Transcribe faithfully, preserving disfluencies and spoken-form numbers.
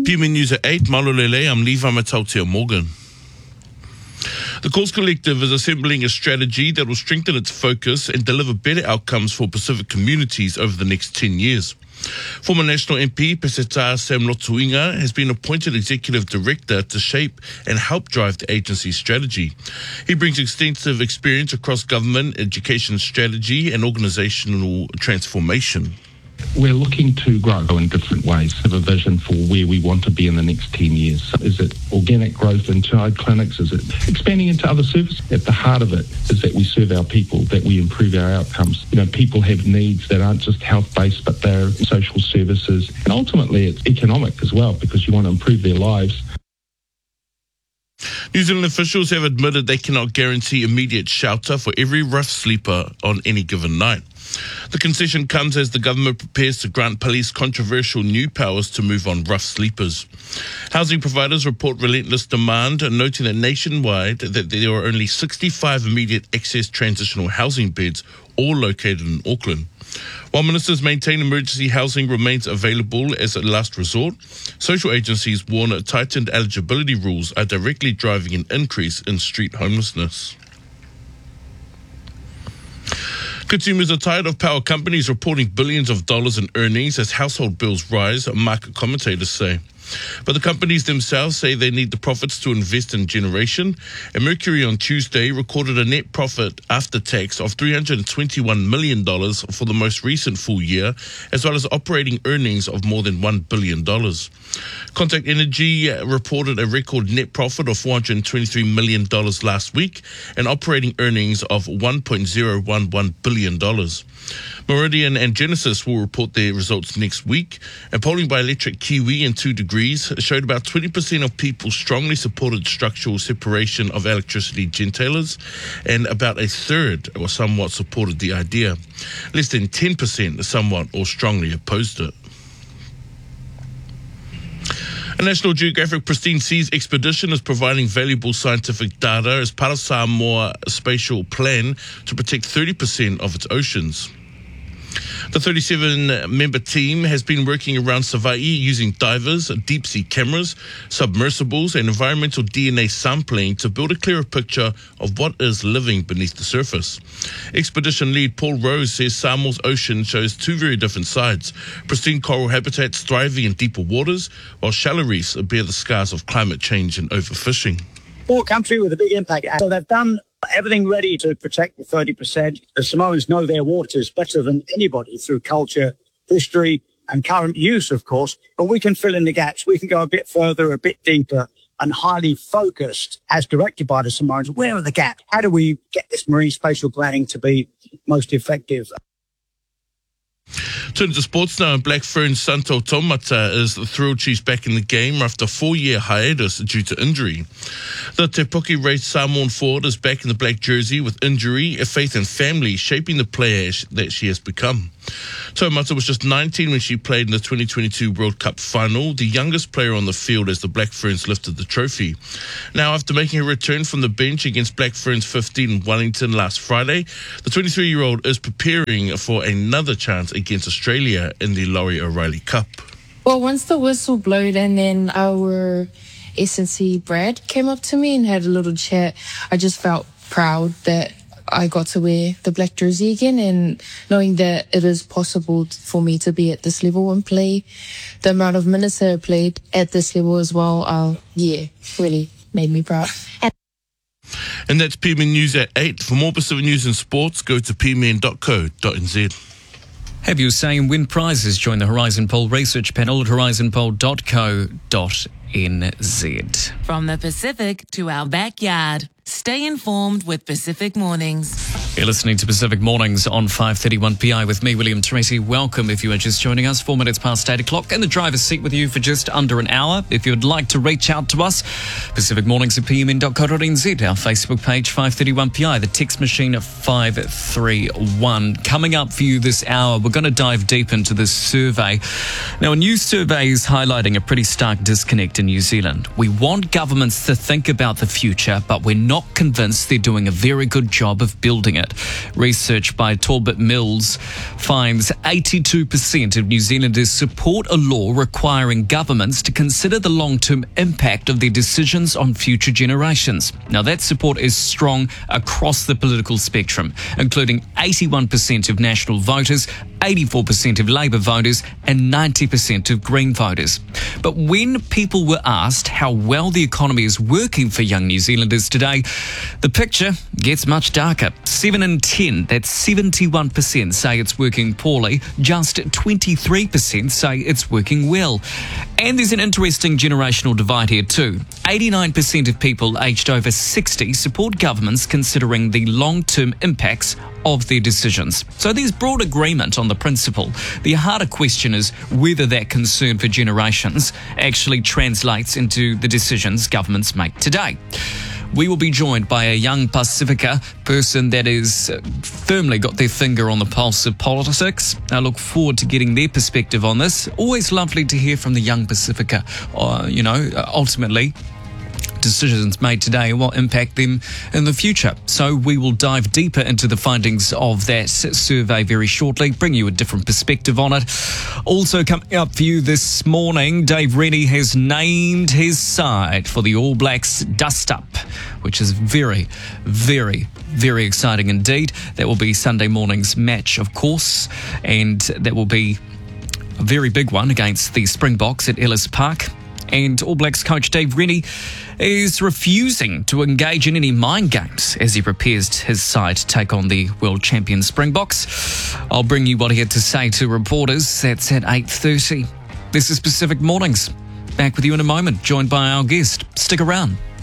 P M News at eight, Malolele, I'm Levi Matautia Morgan. The Cause Collective is assembling a strategy that will strengthen its focus and deliver better outcomes for Pacific communities over the next ten years. Former National M P Peseta Sam Lotuinga has been appointed Executive Director to shape and help drive the agency's strategy. He brings extensive experience across government, education strategy and organisational transformation. We're looking to grow in different ways, have a vision for where we want to be in the next ten years. Is it organic growth in child clinics? Is it expanding into other services? At the heart of it is that we serve our people, that we improve our outcomes. You know, people have needs that aren't just health-based, but they're social services. And ultimately, it's economic as well, because you want to improve their lives. New Zealand officials have admitted they cannot guarantee immediate shelter for every rough sleeper on any given night. The concession comes as the government prepares to grant police controversial new powers to move on rough sleepers. Housing providers report relentless demand, noting that nationwide that there are only sixty-five immediate access transitional housing beds, all located in Auckland. While ministers maintain emergency housing remains available as a last resort, social agencies warn that tightened eligibility rules are directly driving an increase in street homelessness. Consumers are tired of power companies reporting billions of dollars in earnings as household bills rise, market commentators say. But the companies themselves say they need the profits to invest in generation. And Mercury on Tuesday recorded a net profit after tax of three hundred twenty-one million dollars for the most recent full year, as well as operating earnings of more than one billion dollars. Contact Energy reported a record net profit of four hundred twenty-three million dollars last week and operating earnings of one point zero one one billion dollars. Meridian and Genesis will report their results next week, and polling by Electric Kiwi and Two Degrees showed about twenty percent of people strongly supported structural separation of electricity gentailers, and about a third or somewhat supported the idea. Less than ten percent somewhat or strongly opposed it. A National Geographic Pristine Seas expedition is providing valuable scientific data as part of Samoa's spatial plan to protect thirty percent of its oceans. The thirty-seven member team has been working around Savaii using divers, deep-sea cameras, submersibles and environmental D N A sampling to build a clearer picture of what is living beneath the surface. Expedition lead Paul Rose says Samoa's ocean shows two very different sides: pristine coral habitats thriving in deeper waters, while shallow reefs bear the scars of climate change and overfishing. Poor country with a big impact. So they've done everything ready to protect the thirty percent. The Samoans know their waters better than anybody through culture, history, and current use, of course. But we can fill in the gaps. We can go a bit further, a bit deeper, and highly focused, as directed by the Samoans. Where are the gaps? How do we get this marine spatial planning to be most effective? Turning to sports now, Black Ferns Santo Tomata is thrilled she's back in the game after a four-year hiatus due to injury. The Te Puke raised Samoan forward is back in the black jersey with injury, faith and family shaping the player that she has become. Tomata was just nineteen when she played in the twenty twenty-two World Cup final, the youngest player on the field as the Black Ferns lifted the trophy. Now, after making her return from the bench against Black Ferns fifteen in Wellington last Friday, the twenty-three-year-old is preparing for another chance against Australia in the Laurie O'Reilly Cup. Well, once the whistle blowed and then our S and C Brad came up to me and had a little chat, I just felt proud that I got to wear the black jersey again, and knowing that it is possible for me to be at this level and play the amount of minutes that I played at this level as well, uh, yeah, really made me proud. And And that's P M N News at eight. For more Pacific news and sports, go to p m n dot co dot n z. Have your say and win prizes. Join the Horizon Poll research panel at horizon poll dot co dot n z. From the Pacific to our backyard. Stay informed with Pacific Mornings. You're listening to Pacific Mornings on five thirty-one P I with me, William Tracy. Welcome if you are just joining us. Four minutes past eight o'clock in the driver's seat with you for just under an hour. If you would like to reach out to us, Pacific Mornings at p m n dot co dot n z. Our Facebook page, five thirty-one P I. The text machine at five three one. Coming up for you this hour, we're going to dive deep into this survey. Now, a new survey is highlighting a pretty stark disconnect in New Zealand. We want governments to think about the future, but we're not not convinced they're doing a very good job of building it. Research by Talbot Mills finds eighty-two percent of New Zealanders support a law requiring governments to consider the long-term impact of their decisions on future generations. Now, that support is strong across the political spectrum, including eighty-one percent of National voters, eighty-four percent of Labour voters and ninety percent of Green voters. But when people were asked how well the economy is working for young New Zealanders today, the picture gets much darker. seven in ten, that's seventy-one percent, say it's working poorly. Just twenty-three percent say it's working well. And there's an interesting generational divide here too. eighty-nine percent of people aged over sixty support governments considering the long-term impacts of their decisions. So there's broad agreement on the principle. The harder question is whether that concern for generations actually translates into the decisions governments make today. We will be joined by a young Pacifica person that has firmly got their finger on the pulse of politics. I look forward to getting their perspective on this. Always lovely to hear from the young Pacifica. Uh, you know, ultimately, decisions made today will impact them in the future. So we will dive deeper into the findings of that survey very shortly, bring you a different perspective on it. Also coming up for you this morning, Dave Rennie has named his side for the All Blacks dust-up, which is very, very, very exciting indeed. That will be Sunday morning's match, of course, and that will be a very big one against the Springboks at Ellis Park. And All Blacks coach Dave Rennie is refusing to engage in any mind games as he prepares his side to take on the world champion Springboks. I'll bring you what he had to say to reporters. That's at eight thirty. This is Pacific Mornings. Back with you in a moment, joined by our guest. Stick around.